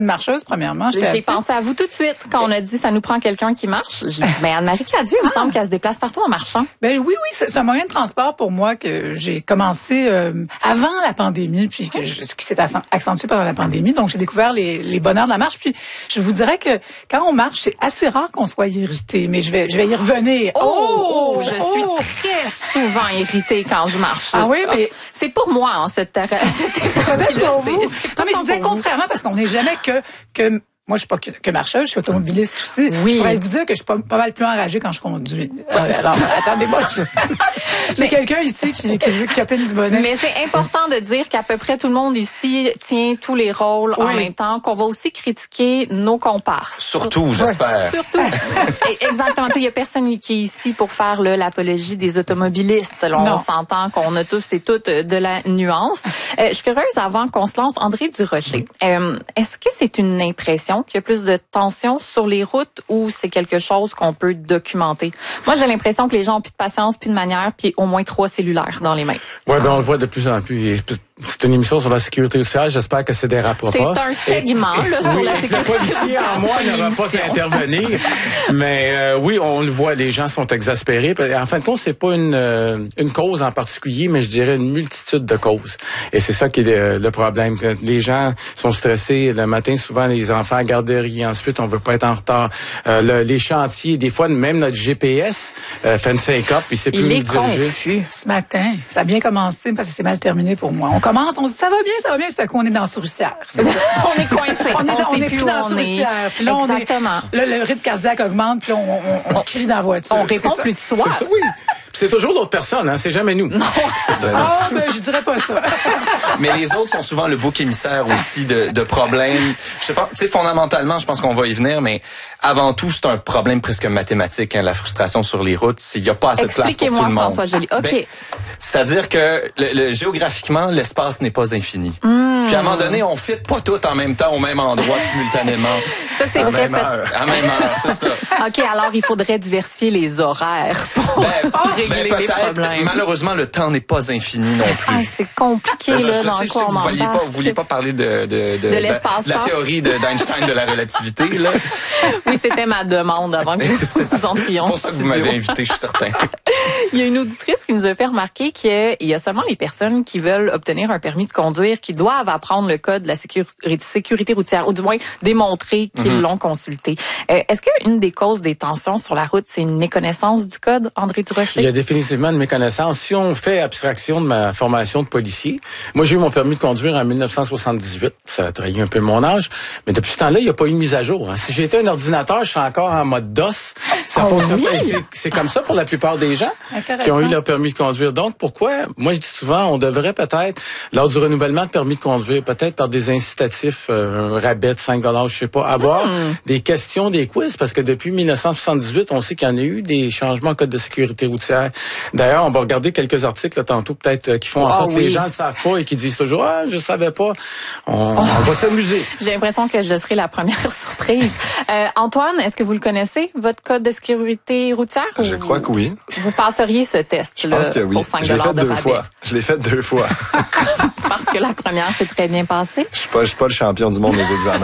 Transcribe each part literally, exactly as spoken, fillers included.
marcheuse, premièrement. J'ai assez... pensé à vous tout de suite quand on a dit ça nous prend quelqu'un qui marche. J'ai dit, ben Anne-Marie Cadieux, il me semble qu'elle se déplace partout en marchant. Ben oui, oui, c'est un moyen de transport pour moi que j'ai commencé euh, avant la pandémie, puis que je, ce qui s'est accentué pendant la pandémie. Donc, j'ai découvert les, les bonheurs de la marche. Puis, je vous dirais que quand on marche, c'est assez rare qu'on soit irrité. Mais je vais, je vais y revenir. Oh, oh je oh. suis très souvent irritée quand je marche. Ah oui, mais c'est pour moi, hein, cette thérapie. C'est peut-être pour vous. Non, mais je disais contrairement parce qu'on n'est jamais que que moi, je suis pas que, que marcheuse, je suis automobiliste aussi. Oui. Je pourrais vous dire que je suis pas, pas mal plus enragée quand je conduis. Euh, alors, attendez-moi, je... j'ai mais... quelqu'un ici qui, qui, qui a peine du bonnet. Mais c'est important de dire qu'à peu près tout le monde ici tient tous les rôles oui. en même temps, qu'on va aussi critiquer nos comparses. Surtout, j'espère. Surtout. Exactement. Il y a personne qui est ici pour faire là, l'apologie des automobilistes. Là, on s'entend qu'on a tous et toutes de la nuance. Euh, je suis curieuse, avant qu'on se lance, André Durocher, euh, est-ce que c'est une impression qu'il y a plus de tension sur les routes ou c'est quelque chose qu'on peut documenter? Moi, j'ai l'impression que les gens ont plus de patience, plus de manière, puis au moins trois cellulaires dans les mains. Oui, ben on le voit de plus en plus. C'est une émission sur la sécurité routière. J'espère que c'est des rapports. C'est un segment et, là, sur oui, la sécurité routière. Le policier en moi n'aura pas à intervenir. Mais euh, oui, on le voit, les gens sont exaspérés. En fin de compte, c'est pas une euh, une cause en particulier, mais je dirais une multitude de causes. Et c'est ça qui est le, le problème. Les gens sont stressés. Le matin, souvent, les enfants à la garderie. Ensuite, on veut pas être en retard. Euh, le, les chantiers, des fois, même notre G P S euh, fait une syncope, puis c'est plus Il nous est diriger. Ce matin, ça a bien commencé parce que c'est mal terminé pour moi. On commence, on se dit ça va bien, ça va bien, tout à coup on est dans la souricière. C'est ça. On est coincé. On est, on on est plus dans la souricière. Puis là, on Exactement. Est, là, le rythme cardiaque augmente, puis là, on, on, on crie dans la voiture. On répond plus de soi. C'est ça, oui. C'est toujours l'autre personne, hein. C'est jamais nous. Non. Ah, ben, je dirais pas ça. Mais les autres sont souvent le bouc émissaire aussi de, de problèmes. Je sais pas, tu sais, fondamentalement, je pense qu'on va y venir, mais avant tout, c'est un problème presque mathématique, hein, la frustration sur les routes. Il n'y a pas assez de place pour tout le monde. Expliquez-moi, François Joly. OK. Ben, c'est-à-dire que le, le, géographiquement, l'espace n'est pas infini. Mm. Puis à un moment donné, on ne fit pas tout en même temps au même endroit simultanément. Ça, c'est à vrai. Même heure, à même heure, c'est ça. OK, alors il faudrait diversifier les horaires pour ben, régler ben, les problèmes. Malheureusement, le temps n'est pas infini non plus. Ah, c'est compliqué, je, là, je, dans je, quoi je, on vous vouliez pas, vous vouliez pas parler de, de, de, de l'espace, de la théorie de, d'Einstein de la relativité, là. Oui, c'était ma demande avant que vous c'est entrions. C'est pour ça que vous m'avez invité, je suis certain. Il y a une auditrice qui nous a fait remarquer qu'il y a seulement les personnes qui veulent obtenir un permis de conduire qui doivent apprendre le code de la sécurité, sécurité routière, ou du moins démontrer qu'ils mm-hmm. l'ont consulté. Euh, est-ce qu'une des causes des tensions sur la route, c'est une méconnaissance du code, André Durocher? Il y a définitivement une méconnaissance. Si on fait abstraction de ma formation de policier, moi j'ai eu mon permis de conduire en dix-neuf cent soixante-dix-huit, ça a trahi un peu mon âge, mais depuis ce temps-là, il n'y a pas eu de mise à jour. Hein. Si j'étais un ordinateur, je serais encore en mode DOS. Ça oh, fonctionne oui. pas. C'est, c'est comme ça pour la plupart des gens qui ont eu leur permis de conduire. Donc, pourquoi? Moi, je dis souvent, on devrait peut-être, lors du renouvellement de permis de conduire, peut-être par des incitatifs, euh, un rabais de cinq dollars, je sais pas, avoir mm. des questions, des quiz, parce que depuis dix-neuf cent soixante-dix-huit, on sait qu'il y en a eu des changements au code de sécurité routière. D'ailleurs, on va regarder quelques articles là, tantôt, peut-être, euh, qui font en oh, sorte oui. que les gens ne savent pas et qui disent toujours, ah, je savais pas. On, oh. on va s'amuser. J'ai l'impression que je serai la première surprise. Euh, Antoine, est-ce que vous le connaissez, votre code de sécurité routière? Je crois que oui. Vous passeriez ce test Je pense que oui. pour cinq Je l'ai fait de deux rabais. fois. Je l'ai fait deux fois. Parce que la première s'est très bien passée. Je suis pas, je suis pas le champion du monde des examens.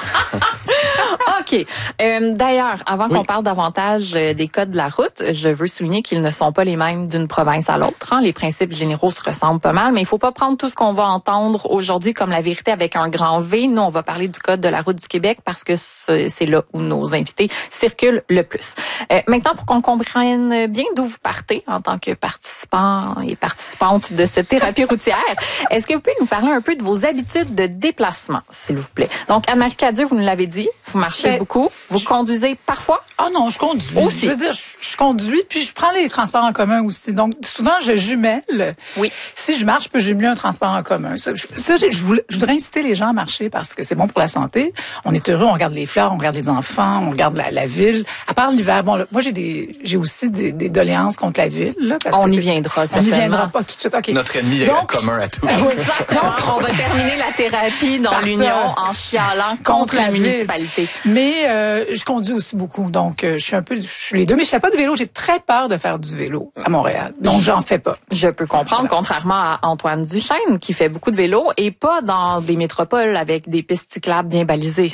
OK. Euh, d'ailleurs, avant oui. qu'on parle davantage des codes de la route, je veux souligner qu'ils ne sont pas les mêmes d'une province à l'autre. Hein. Les principes généraux se ressemblent pas mal, mais il faut pas prendre tout ce qu'on va entendre aujourd'hui comme la vérité avec un grand V. Nous, on va parler du code de la route du Québec parce que c'est là où nos invités circulent le plus. Euh, maintenant, pour qu'on comprenne bien d'où vous partez en tant que participant et participante de cette thérapie routière, est-ce que vous pouvez nous parler un peu de vos habitudes de déplacement, s'il vous plaît? Donc, Anne-Marie Cadieux, vous nous l'avez dit, vous marchez ben, beaucoup. Vous je... conduisez parfois? Ah non, je conduis. Aussi. Je veux dire, je, je conduis, puis je prends les transports en commun aussi. Donc, souvent, je jumelle. Oui. Si je marche, je peux jumeler un transport en commun. Ça, je, ça, je, voulais, je voudrais inciter les gens à marcher parce que c'est bon pour la santé. On est heureux, on regarde les fleurs, on regarde les enfants, on regarde la, la ville. À part l'hiver, bon, là, moi, j'ai des, j'ai aussi des, des doléances contre la ville. Là, parce on que y viendra, On y viendra pas tout de suite. Okay. Notre ennemi est Donc, commun à tous. Donc, on va terminer la thérapie dans l'Union en chialant contre, contre la, la municipalité. Mais Mais euh, je conduis aussi beaucoup, donc euh, je suis un peu, je suis les deux. Mais je fais pas de vélo. J'ai très peur de faire du vélo à Montréal, donc j'en fais pas. Je peux comprendre, voilà. Contrairement à Antoine Duchesne qui fait beaucoup de vélo et pas dans des métropoles avec des pistes cyclables bien balisées.